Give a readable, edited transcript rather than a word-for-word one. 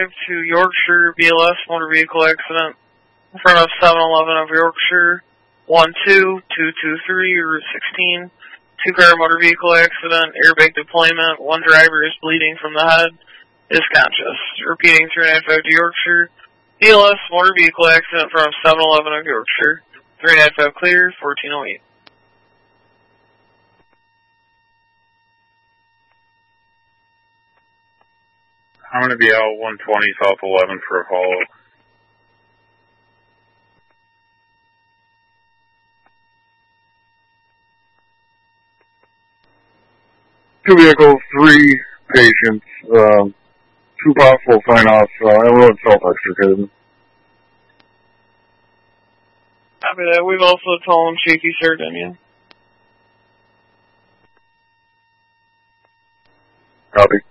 to Yorkshire, BLS motor vehicle accident in front of 7-Eleven of Yorkshire, 12223, Route 16. Two-car motor vehicle accident, airbag deployment, one driver is bleeding from the head, is conscious. Repeating 395 to Yorkshire, BLS motor vehicle accident in front of 7-Eleven of Yorkshire, 395 clear, 1408. I'm going to be out 120 South 11 for a follow-up. Two vehicles, 3 patients, 2 possible sign-offs, everyone self-extricated. Copy that. We've also told Shaky Sardinia. Copy.